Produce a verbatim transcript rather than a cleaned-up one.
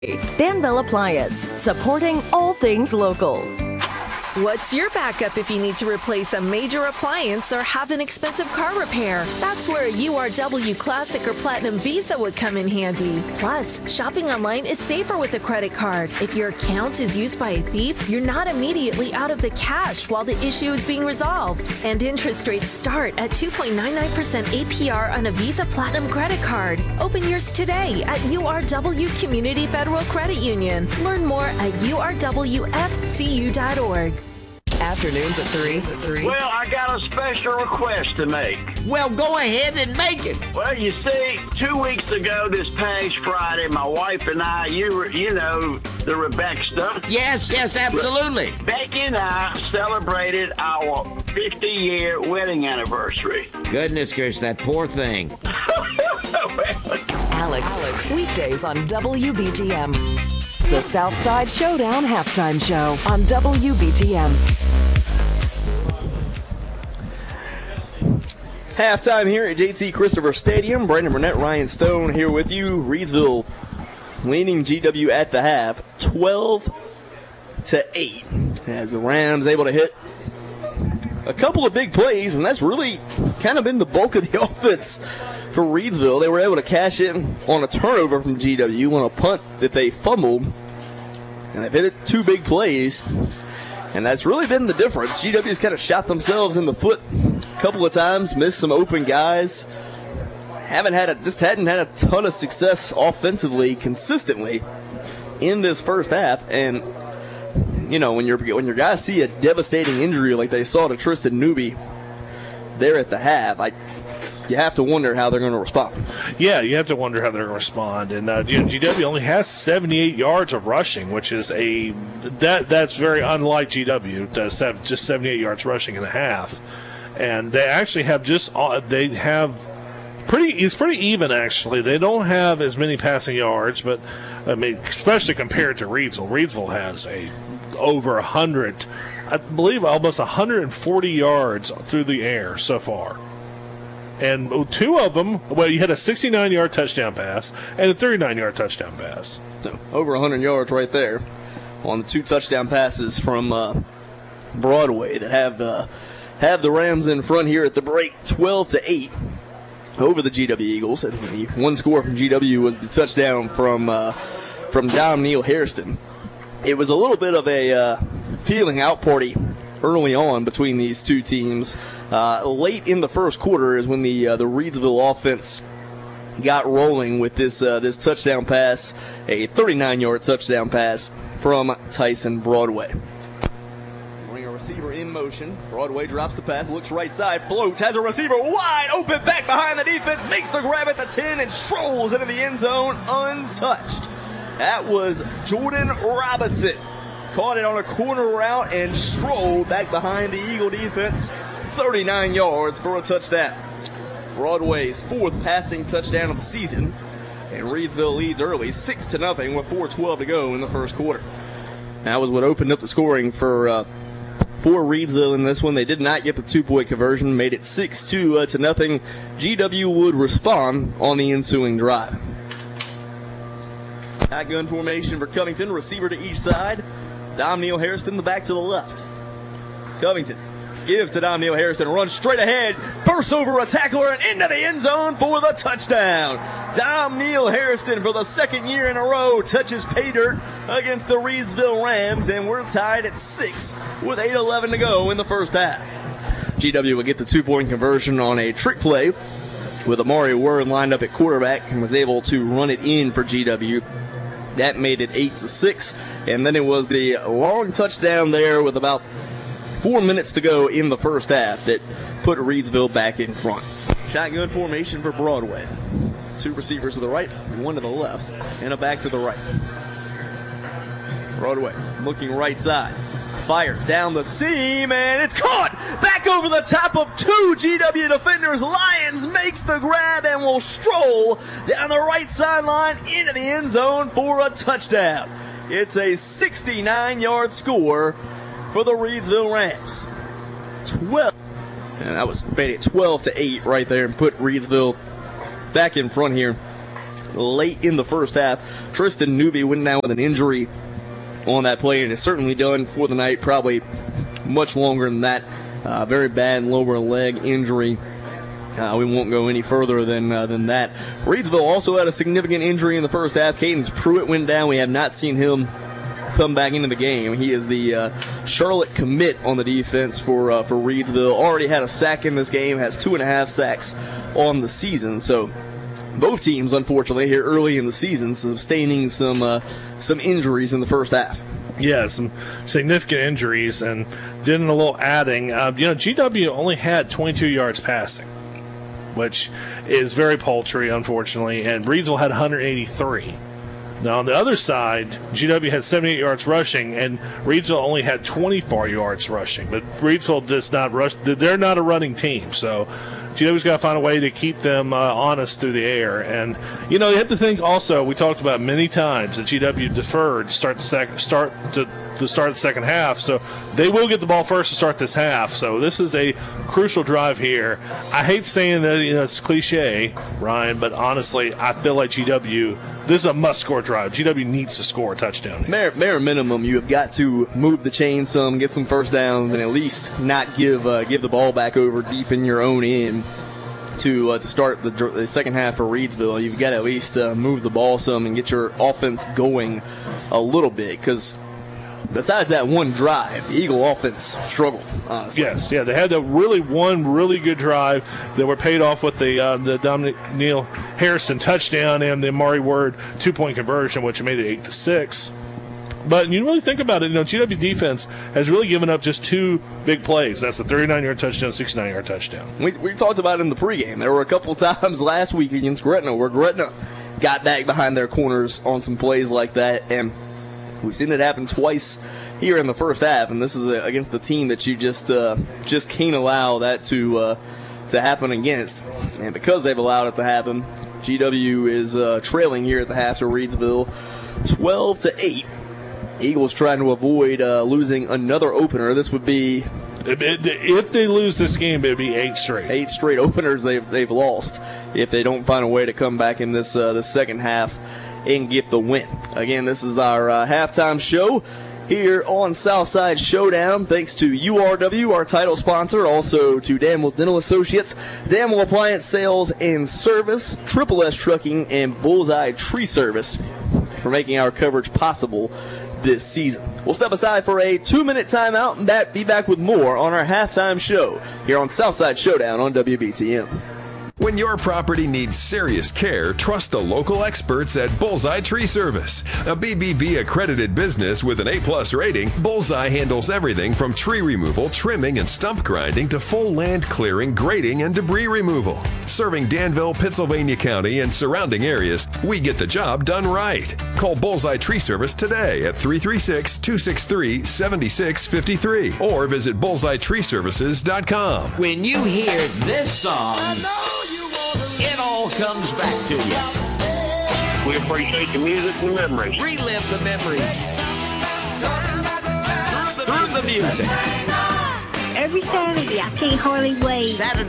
Danville Appliance, supporting all things local. What's your backup if you need to replace a major appliance or have an expensive car repair? That's where a U R W Classic or Platinum Visa would come in handy. Plus, shopping online is safer with a credit card. If your account is used by a thief, you're not immediately out of the cash while the issue is being resolved. And interest rates start at two point nine nine percent A P R on a Visa Platinum credit card. Open yours today at U R W Community Federal Credit Union. Learn more at U R W F C U dot org. Afternoons at three. At three. Well, I got a special request to make. Well, go ahead and make it. Well, you see, two weeks ago this past Friday, my wife and I, you were, you know, the Rebecca stuff. Yes, yes, absolutely. Becky and I celebrated our fifty-year wedding anniversary. Goodness gracious, that poor thing. Alex, Alex, weekdays on W B T M. The Southside Showdown halftime show on W B T M. Halftime here at J T Christopher Stadium. Brandon Burnett, Ryan Stone here with you. Reidsville leading G W at the half, twelve to eight, as the Rams able to hit a couple of big plays, and that's really kind of been the bulk of the offense for Reidsville. They were able to cash in on a turnover from G W on a punt that they fumbled, and they've hit two big plays, and that's really been the difference. G W's kind of shot themselves in the foot a couple of times, missed some open guys, haven't had a, just hadn't had a ton of success offensively consistently in this first half. And you know, when your when your guys see a devastating injury like they saw to Tristan Newby there at the half, I you have to wonder how they're going to respond. Yeah, you have to wonder how they're going to respond. And uh, G W only has seventy-eight yards of rushing, which is a that that's very unlike G W to have just seventy-eight yards rushing in a half. And they actually have just uh, they have pretty it's pretty even actually. They don't have as many passing yards, but I mean, especially compared to Reidsville. Reidsville has a over a hundred, I believe, almost one hundred forty yards through the air so far. And two of them, well, you had a sixty-nine-yard touchdown pass and a thirty-nine-yard touchdown pass. So over one hundred yards right there on the two touchdown passes from uh, Broadway that have uh, have the Rams in front here at the break, twelve to eight over the G W Eagles. And the one score from G W was the touchdown from uh, from Dom Neal Hairston. It was a little bit of a uh, feeling out party early on between these two teams. Uh, late in the first quarter is when the uh, the Reidsville offense got rolling with this uh, this touchdown pass, a thirty-nine-yard touchdown pass from Tyson Broadway. Bring a receiver in motion. Broadway drops the pass, looks right side, floats, has a receiver wide open back behind the defense, makes the grab at the ten, and strolls into the end zone untouched. That was Jordan Robinson. Caught it on a corner route and strolled back behind the Eagle defense, thirty-nine yards for a touchdown. Broadway's fourth passing touchdown of the season, and Reidsville leads early, six to nothing, with four twelve to go in the first quarter. That was what opened up the scoring for uh, for Reidsville in this one. They did not get the two-point conversion, made it six two uh, to nothing. G W would respond on the ensuing drive. Shotgun formation for Covington, receiver to each side. Dom Neal Hairston, the back to the left. Covington gives to Dom Neal Hairston, runs straight ahead, bursts over a tackler and into the end zone for the touchdown. Dom Neal Hairston, for the second year in a row, touches pay dirt against the Reidsville Rams, and we're tied at six with eight eleven to go in the first half. G W will get the two-point conversion on a trick play with Amari Word lined up at quarterback and was able to run it in for G W. That made it eight to six, and then it was the long touchdown there with about four minutes to go in the first half that put Reidsville back in front. Shotgun formation for Broadway. Two receivers to the right, one to the left, and a back to the right. Broadway looking right side. Fires down the seam, and it's caught back over the top of two G W defenders. Lyons makes the grab and will stroll down the right sideline into the end zone for a touchdown. It's a sixty-nine-yard score for the Reidsville Rams. twelve, and that was made it twelve to eight right there and put Reidsville back in front here late in the first half. Tristan Newby went down with an injury on that play, and is certainly done for the night, probably much longer than that. Uh, very bad lower leg injury. Uh, we won't go any further than uh, than that. Reidsville also had a significant injury in the first half. Cadence Pruitt went down. We have not seen him come back into the game. He is the uh, Charlotte commit on the defense for uh, for Reidsville. Already had a sack in this game. Has two and a half sacks on the season. So both teams, unfortunately, here early in the season, sustaining some uh, some injuries in the first half. Yeah, some significant injuries, and did a little adding. Uh, you know, G W only had twenty-two yards passing, which is very paltry, unfortunately, and Reidsville had one hundred eighty-three. Now, on the other side, G W had seventy-eight yards rushing, and Reidsville only had twenty-four yards rushing. But Reidsville does not rush. They're not a running team, so G W's got to find a way to keep them uh, honest through the air. And, you know, you have to think also, we talked about many times that G W deferred to start the, sec- start to, to start the second half. So they will get the ball first to start this half. So this is a crucial drive here. I hate saying that, you know, it's cliche, Ryan, but honestly, I feel like G W, this is a must-score drive. G W needs to score a touchdown here. Bare, bare minimum, you have got to move the chain some, get some first downs, and at least not give uh, give the ball back over deep in your own end to uh, to start the, the second half for Reidsville. You've got to at least uh, move the ball some and get your offense going a little bit, because besides that one drive, the Eagle offense struggled, honestly. Yes, yeah, they had the really one really good drive that were paid off with the uh, the Dominic Neal Harrison touchdown and the Mari Word two-point conversion, which made it eight to six. But you really think about it, you know, G W defense has really given up just two big plays. That's the thirty-nine-yard touchdown, sixty-nine-yard touchdown. We, we talked about it in the pregame. There were a couple times last week against Gretna where Gretna got back behind their corners on some plays like that, and we've seen it happen twice here in the first half, and this is a, against a team that you just uh, just can't allow that to uh, to happen against. And because they've allowed it to happen, G W is uh, trailing here at the half to Reidsville, twelve to eight. Eagles trying to avoid uh, losing another opener. This would be, if they lose this game, it would be eight straight. Eight straight openers they've they've lost if they don't find a way to come back in this uh, the second half and get the win. Again, this is our uh, halftime show here on Southside Showdown. Thanks to U R W, our title sponsor, also to Danville Dental Associates, Danville Appliance Sales and Service, Triple S Trucking, and Bullseye Tree Service for making our coverage possible this season. We'll step aside for a two-minute timeout and back, be back with more on our halftime show here on Southside Showdown on W B T M. When your property needs serious care, trust the local experts at Bullseye Tree Service. A B B B accredited business with an A plus rating, Bullseye handles everything from tree removal, trimming, and stump grinding to full land clearing, grading, and debris removal. Serving Danville, Pittsylvania County, and surrounding areas, we get the job done right. Call Bullseye Tree Service today at three three six, two six three, seven six five three or visit bullseye tree services dot com. When you hear this song, it all comes back to you. We appreciate the music and memories. Relive the memories through the music. Every Saturday, I can't hardly wait. Saturday